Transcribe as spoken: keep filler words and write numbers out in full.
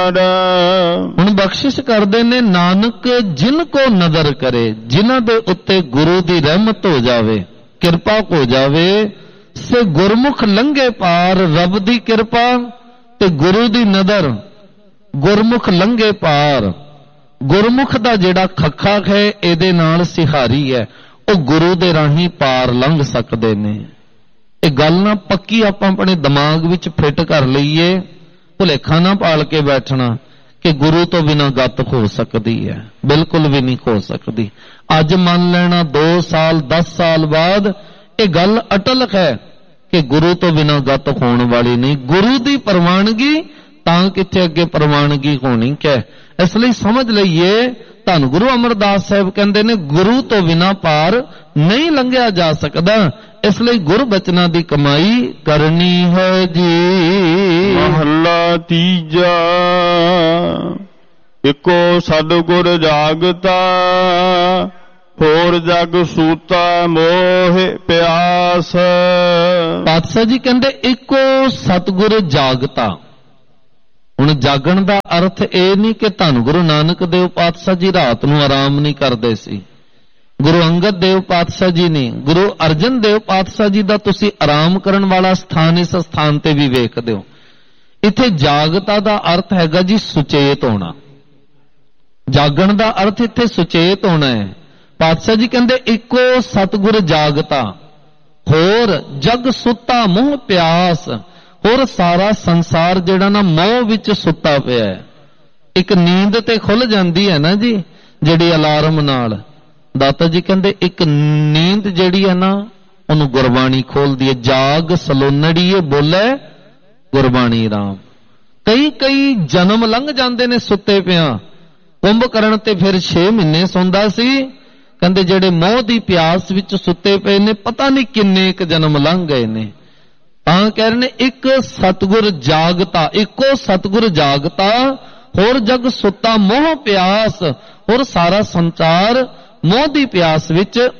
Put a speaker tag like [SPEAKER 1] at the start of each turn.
[SPEAKER 1] ਹੁਣ ਬਖਸ਼ਿਸ਼ ਕਰਦੇ ਨੇ ਨਾਨਕ ਜਿਨ ਕੋ ਨਦਰ ਕਰੇ, ਜਿਨ੍ਹਾਂ ਦੇ ਉੱਤੇ ਗੁਰੂ ਦੀ ਰਹਿਮਤ ਹੋ ਜਾਵੇ, ਕਿਰਪਾ ਹੋ ਜਾਵੇ, ਸੇ ਗੁਰਮੁਖ ਲੰਘੇ ਪਾਰ। ਰੱਬ ਦੀ ਕਿਰਪਾ ਤੇ ਗੁਰੂ ਦੀ ਨਦਰ, ਗੁਰਮੁਖ ਲੰਘੇ ਪਾਰ। ਗੁਰਮੁਖ ਦਾ ਜਿਹੜਾ ਖੱਖਾ ਹੈ ਇਹਦੇ ਨਾਲ ਸਿਹਾਰੀ ਹੈ, ਉਹ ਗੁਰੂ ਦੇ ਰਾਹੀਂ ਪਾਰ ਲੰਘ ਸਕਦੇ ਨੇ। ਇਹ ਗੱਲ ਨਾ ਪੱਕੀ ਆਪਾਂ ਆਪਣੇ ਦਿਮਾਗ ਵਿੱਚ ਫਿੱਟ ਕਰ ਲਈਏ, ਭੁਲੇਖਾ ਨਾ ਪਾਲ ਕੇ ਬੈਠਣਾ ਕਿ ਗੁਰੂ ਤੋਂ ਬਿਨਾਂ ਗੱਤ ਹੋ ਸਕਦੀ ਹੈ। ਬਿਲਕੁਲ ਵੀ ਨਹੀਂ ਹੋ ਸਕਦੀ। ਅੱਜ ਮੰਨ ਲੈਣਾ ਦੋ ਸਾਲ ਦਸ ਸਾਲ ਬਾਅਦ ਇਹ ਗੱਲ ਅਟਲ ਹੈ ਕਿ ਗੁਰੂ ਤੋਂ ਬਿਨਾਂ ਗੱਤ ਹੋਣ ਵਾਲੀ ਨਹੀਂ। ਗੁਰੂ ਦੀ ਪ੍ਰਵਾਨਗੀ ਤਾਂ ਕਿੱਥੇ ਅੱਗੇ ਪ੍ਰਵਾਨਗੀ ਹੋਣੀ ਹੈ। ਇਸ ਲਈ ਸਮਝ ਲਈਏ, ਧੰਨ ਗੁਰੂ ਅਮਰਦਾਸ ਸਾਹਿਬ ਕਹਿੰਦੇ ਨੇ ਗੁਰੂ ਤੋਂ ਬਿਨਾਂ ਪਾਰ ਨਹੀਂ ਲੰਘਿਆ ਜਾ ਸਕਦਾ। ਇਸ ਲਈ ਗੁਰਬਚਨਾਂ ਦੀ ਕਮਾਈ ਕਰਨੀ ਹੈ ਜੀ।
[SPEAKER 2] ਮਹੱਲਾ ਤੀਜਾ। ਇੱਕੋ ਸਤਿਗੁਰ ਜਾਗਤਾ, ਹੋਰ ਜਗ ਸੂਤਾ ਮੋਹ ਪਿਆਸ।
[SPEAKER 1] ਪਾਤਸ਼ਾਹ ਜੀ ਕਹਿੰਦੇ ਇੱਕੋ ਸਤਿਗੁਰ ਜਾਗਤਾ। ਹੁਣ ਜਾਗਣ ਦਾ ਅਰਥ ਇਹ ਨਹੀਂ ਕਿ ਧੰਨ ਗੁਰੂ ਨਾਨਕ ਦੇਵ ਪਾਤਸ਼ਾਹ ਜੀ ਰਾਤ ਨੂੰ ਆਰਾਮ ਨਹੀਂ ਕਰਦੇ ਸੀ। ਗੁਰੂ ਅੰਗਦ ਦੇਵ ਪਾਤਸ਼ਾਹ ਜੀ ਨੇ, ਗੁਰੂ ਅਰਜਨ ਦੇਵ ਪਾਤਸ਼ਾਹ ਜੀ ਦਾ ਤੁਸੀਂ ਆਰਾਮ ਕਰਨ ਵਾਲਾ ਸਥਾਨ ਇਸ ਸਥਾਨ ਤੇ ਵੀ ਵੇਖਦੇ ਹੋ। ਇੱਥੇ ਜਾਗਤਾ ਦਾ ਅਰਥ ਹੈਗਾ ਜੀ ਸੁਚੇਤ ਹੋਣਾ। ਜਾਗਣ ਦਾ ਅਰਥ ਇੱਥੇ ਸੁਚੇਤ ਹੋਣਾ ਹੈ। ਪਾਤਸ਼ਾਹ ਜੀ ਕਹਿੰਦੇ ਇੱਕੋ ਸਤਿਗੁਰ ਜਾਗਤਾ, ਹੋਰ ਜਗ ਸੁੱਤਾ ਮੋਹ ਪਿਆਸ। ਹੋਰ ਸਾਰਾ ਸੰਸਾਰ ਜਿਹੜਾ ਨਾ ਮੋਹ ਵਿੱਚ ਸੁੱਤਾ ਪਿਆ ਹੈ। ਇੱਕ ਨੀਂਦ ਤੇ ਖੁੱਲ ਜਾਂਦੀ ਹੈ ਨਾ ਜੀ, ਜਿਹੜੀ ਅਲਾਰਮ ਨਾਲ। ਦਾਤਾ ਜੀ ਕਹਿੰਦੇ ਇੱਕ ਨੀਂਦ ਜਿਹੜੀ ਹੈ ਨਾ ਉਹਨੂੰ ਗੁਰਬਾਣੀ ਖੋਲਦੀ ਹੈ। ਜਾਗ ਸਲੋਨੜੀਏ ਬੋਲੇ ਗੁਰਬਾਣੀ ਰਾਮ। ਕਈ ਕਈ ਜਨਮ ਲੰਘ ਜਾਂਦੇ ਨੇ ਸੁੱਤੇ ਪਿਆ। ਕੁੰਭ ਕਰਨ ਤੇ ਫਿਰ ਛੇ ਮਹੀਨੇ ਸੌਂਦਾ ਸੀ। ਕਹਿੰਦੇ ਜਿਹੜੇ ਮੋਹ ਦੀ ਪਿਆਸ ਵਿੱਚ ਸੁੱਤੇ ਪਏ ਨੇ, ਪਤਾ ਨਹੀਂ ਕਿੰਨੇ ਇੱਕ ਜਨਮ ਲੰਘ ਗਏ ਨੇ। ਤਾਂ ਕਹਿ ਰਹੇ ਨੇ ਇੱਕ ਸਤਿਗੁਰ ਜਾਗਤਾ, ਇੱਕੋ ਸਤਿਗੁਰ ਜਾਗਤਾ, ਹੋਰ ਜਗ ਸੁੱਤਾ ਮੋਹ ਪਿਆਸ। ਹੋਰ ਸਾਰਾ ਸੰਸਾਰ ਮੋਹ ਦੀ ਪਿਆਸ ਵਿੱਚ